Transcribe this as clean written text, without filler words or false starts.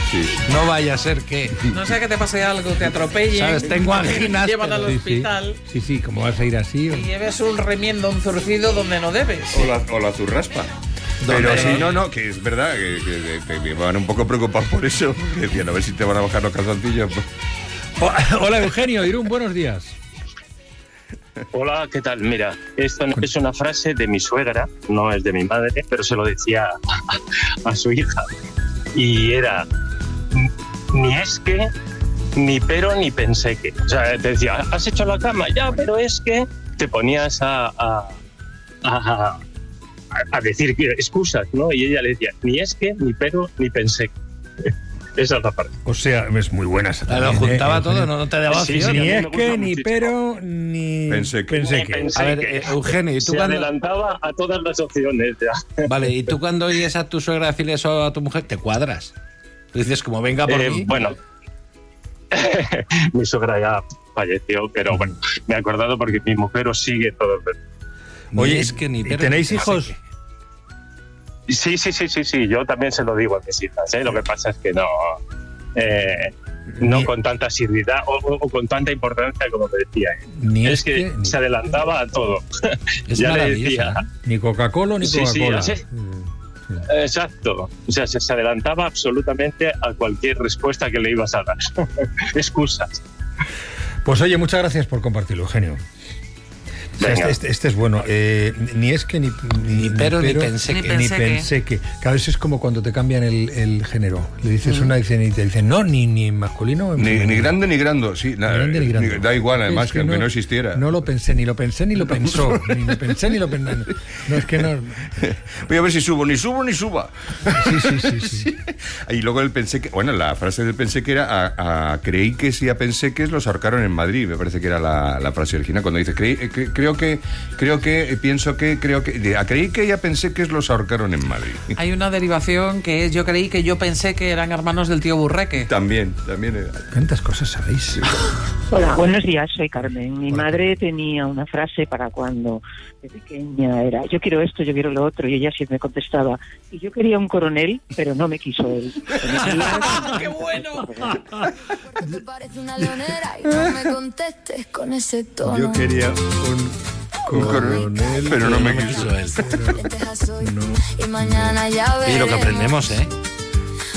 Sí. No vaya a ser que... No sea que te pase algo, te atropellen. ¿Sabes? Tengo anginas. Te llevan al Sí, hospital. Sí, ¿cómo vas a ir así? Y lleves un remiendo, un zurcido donde no debes. O la zurraspa. Pero sí, no, que es verdad que me van un poco preocupados por eso. Que decían, a ver si te van a bajar los calzoncillos. Hola, Eugenio, Irún, buenos días. Hola, ¿qué tal? Mira, esto es una frase de mi suegra, no es de mi madre, pero se lo decía a su hija. Y era, ni es que, ni pero, ni pensé que. O sea, te decía, ¿has hecho la cama? Ya, pero es que te ponías a decir excusas, ¿no? Y ella le decía, ni es que, ni pero, ni pensé que. Esa es la parte. O sea, es muy buena esa también. Lo juntaba todo, no te daba Sí, opción. sí, Ni a mí es me que, gusta ni muchísimo. pero, ni Pensé que. Pensé A ver, que Eugenio, ¿y tú se cuando... adelantaba a todas las opciones ya. Vale, ¿y tú cuando oyes a tu suegra decirle eso a tu mujer, te cuadras? Tú dices, como venga por mí. Bueno, mi suegra ya falleció, pero bueno, me he acordado porque mi mujer os sigue todo el rato. Ni Oye, es que ni pero, ¿tenéis ni hijos? pensé que. Sí, yo también se lo digo a mis hijas, ¿eh? Lo que pasa es que no con tanta asiduidad o con tanta importancia como te decía. Ni es que se adelantaba a todo. Es Ya le maravillosa, decía. ¿eh? Ni Coca-Cola ni Sí, Coca-Cola. sí. Exacto. O sea, se adelantaba absolutamente a cualquier respuesta que le ibas a dar. Excusas. Pues oye, muchas gracias por compartirlo, Eugenio. O sea, Venga. este es bueno. Ni es que ni pero, ni pensé que. Ni pensé que. Cada vez es como cuando te cambian el género. Le dices una y te dicen no, ni masculino. Ni grande ni grando, sí. Ni grande ni grande. Da igual, además, Es que aunque no existiera. No lo pensé, ni lo pensé, ni lo pensó. Ni lo pensé, ni lo pensé. No, es que no. Voy a ver si subo ni suba. Sí. Y luego el pensé que, bueno, la frase del pensé que era creí que si a pensé que los ahorcaron en Madrid, me parece que era la frase original, cuando dice creí que ya pensé que los ahorcaron en Madrid. Hay una derivación que es yo creí que yo pensé que eran hermanos del tío Burreque. También era. ¿Cuántas cosas sabéis? Hola, buenos días, soy Carmen. Mi madre tenía una frase para cuando de pequeña era yo quiero esto, yo quiero lo otro, y ella siempre me contestaba y yo quería un coronel, pero no me quiso él. ¡Qué bueno! Tú pareces una leonera y no me contestes con ese tono. Yo quería un coronel, pero no me quiso él. Lentejas soy, y mañana ya veremos. Y lo que aprendemos, ¿eh?